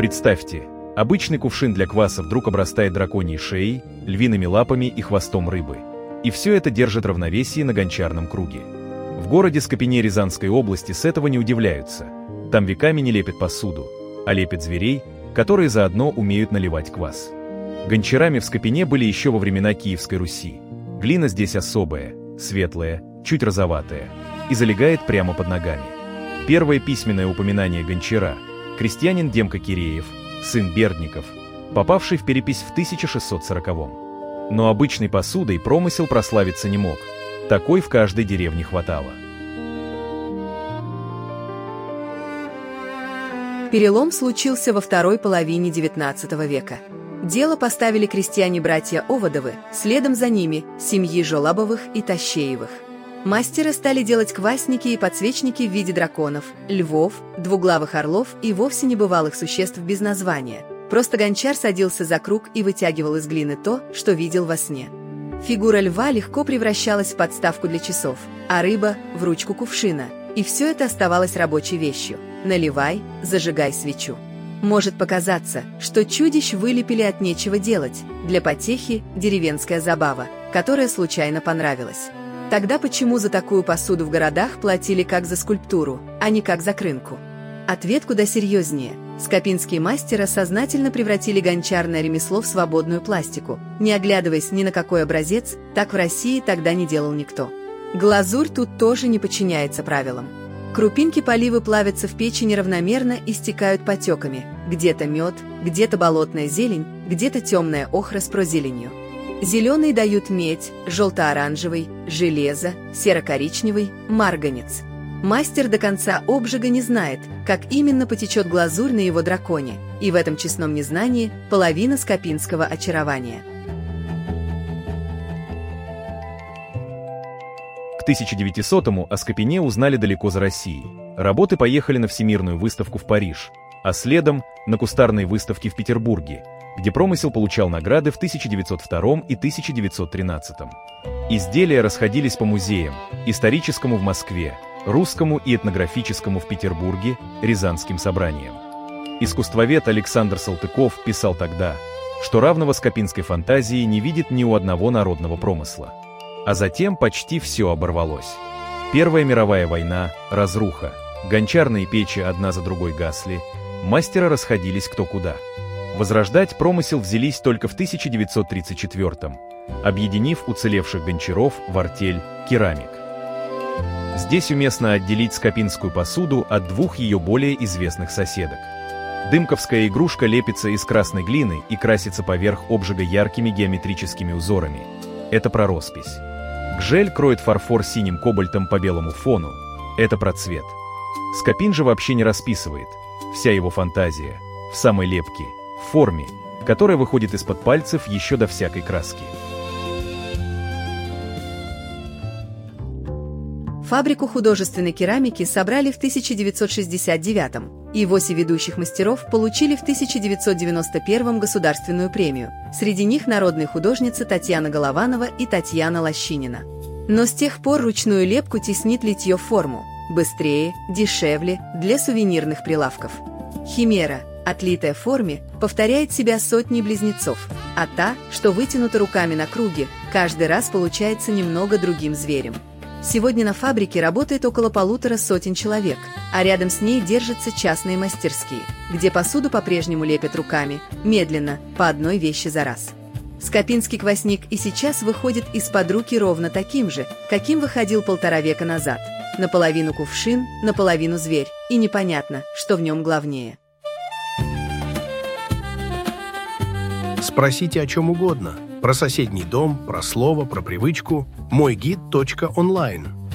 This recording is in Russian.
Представьте, обычный кувшин для кваса вдруг обрастает драконьей шеей, львиными лапами и хвостом рыбы. И все это держит равновесие на гончарном круге. В городе Скопине Рязанской области с этого не удивляются. Там веками не лепят посуду, а лепят зверей, которые заодно умеют наливать квас. Гончарами в Скопине были еще во времена Киевской Руси. Глина здесь особая, светлая, чуть розоватая, и залегает прямо под ногами. Первое письменное упоминание гончара – крестьянин Демка Киреев, сын Бердников, попавший в перепись в 1640-м. Но обычной посудой промысел прославиться не мог. Такой в каждой деревне хватало. Перелом случился во второй половине XIX века. Дело поставили крестьяне-братья Оводовы, следом за ними – семьи Жолобовых и Тащеевых. Мастеры стали делать квасники и подсвечники в виде драконов, львов, двуглавых орлов и вовсе небывалых существ без названия. Просто гончар садился за круг и вытягивал из глины то, что видел во сне. Фигура льва легко превращалась в подставку для часов, а рыба – в ручку кувшина. И все это оставалось рабочей вещью. Наливай, зажигай свечу. Может показаться, что чудищ вылепили от нечего делать, для потехи деревенская забава, которая случайно понравилась. Тогда почему за такую посуду в городах платили как за скульптуру, а не как за крынку? Ответ куда серьезнее. Скопинские мастера сознательно превратили гончарное ремесло в свободную пластику, не оглядываясь ни на какой образец, так в России тогда не делал никто. Глазурь тут тоже не подчиняется правилам. Крупинки поливы плавятся в печи неравномерно и стекают потеками. Где-то мед, где-то болотная зелень, где-то темная охра с прозеленью. Зеленый дают медь, желто-оранжевый, железо, серо-коричневый, марганец. Мастер до конца обжига не знает, как именно потечет глазурь на его драконе, и в этом честном незнании половина скопинского очарования. К 1900-му о Скопине узнали далеко за Россией. Работы поехали на Всемирную выставку в Париж, а следом на кустарные выставки в Петербурге, где промысел получал награды в 1902 и 1913. Изделия расходились по музеям: историческому в Москве, русскому и этнографическому в Петербурге, Рязанским собраниям. Искусствовед Александр Салтыков писал тогда, что равного скопинской фантазии не видит ни у одного народного промысла. А затем почти все оборвалось. Первая мировая война, разруха, гончарные печи одна за другой гасли, мастера расходились кто куда. Возрождать промысел взялись только в 1934-м, объединив уцелевших гончаров в артель «Керамик». Здесь уместно отделить скопинскую посуду от двух ее более известных соседок. Дымковская игрушка лепится из красной глины и красится поверх обжига яркими геометрическими узорами. Это про роспись. Гжель кроет фарфор синим кобальтом по белому фону. Это про цвет. Скопин же вообще не расписывает. Вся его фантазия в самой лепке, в форме, которая выходит из-под пальцев еще до всякой краски. Фабрику художественной керамики собрали в 1969-м, и 8 ведущих мастеров получили в 1991-м государственную премию. Среди них народные художницы Татьяна Голованова и Татьяна Лощинина. Но с тех пор ручную лепку теснит литье в форму. Быстрее, дешевле, для сувенирных прилавков. Химера, отлитая в форме, повторяет себя сотней близнецов, а та, что вытянута руками на круге, каждый раз получается немного другим зверем. Сегодня на фабрике работает около 150 человек, а рядом с ней держатся частные мастерские, где посуду по-прежнему лепят руками, медленно, по одной вещи за раз. Скопинский квасник и сейчас выходит из-под руки ровно таким же, каким выходил 1,5 века назад. Наполовину кувшин, наполовину зверь, и непонятно, что в нем главнее. Спросите о чем угодно. Про соседний дом, про слово, про привычку. Мойгид.онлайн.